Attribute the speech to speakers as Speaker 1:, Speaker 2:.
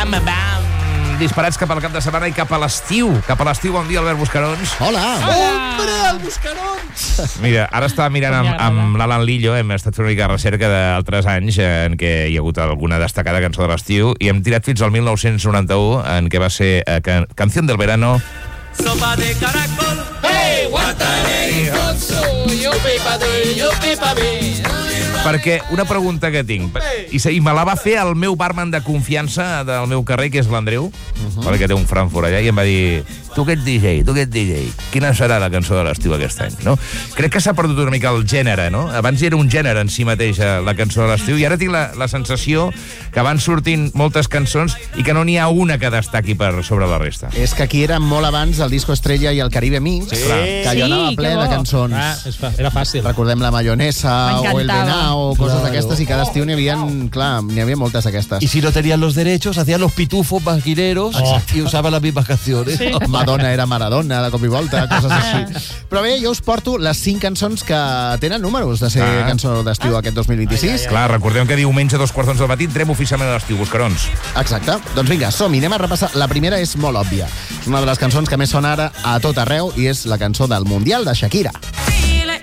Speaker 1: bam, bam. Disparats cap al cap de setmana i cap a l'estiu. Cap a l'estiu, bon dia, Albert Buscarons.
Speaker 2: Hola!
Speaker 3: Hombre, el Buscarons!
Speaker 1: Mira, ara estava mirant amb l'Alan Lillo, hem estat fent una mica de recerca d'altres anys en què hi ha hagut alguna destacada cançó de l'estiu i hem tirat fins al 1991 en què va ser Canción del Verano.
Speaker 4: Sopa de caracol.
Speaker 3: Hey, guataneri, yupi pa mi.
Speaker 1: Perquè una pregunta que tinc, i me la va fer el meu barman de confiança del meu carrer, que és l'Andreu, perquè té un Frankfurt allà, i em va dir, tu que ets DJ, quina serà la cançó de l'estiu aquest any, no? Crec que s'ha perdut una mica el gènere, no? Abans era un gènere en si mateix, la cançó de l'estiu, i ara tinc la sensació que van sortint moltes cançons i que no n'hi ha una que destaqui per sobre la resta.
Speaker 2: És que aquí era molt abans el Disco Estrella i el Caribe Mix, que allò anava ple de cançons.
Speaker 3: Era fàcil.
Speaker 2: Recordem la Mayonesa o el Venao, coses d'aquestes, i cada estiu n'hi havia moltes d'aquestes.
Speaker 5: Y si no tenían los derechos, hacían los pitufos vaquineros y usaban las mismas canciones.
Speaker 3: Sí.
Speaker 2: Madonna era Maradona, de cop i volta, coses així. Però bé, jo us porto les 5 cançons que tenen números de ser cançó d'estiu aquest 2026.
Speaker 1: Clar, recordem que diumenge a 2:15 del matí entrem oficialment a l'estiu, Buscarons.
Speaker 2: Exacte. Doncs vinga, som-hi, anem a repassar. La primera és molt òbvia. És una de les cançons que més sona ara a tot arreu i és la cançó del Mundial de Shakira.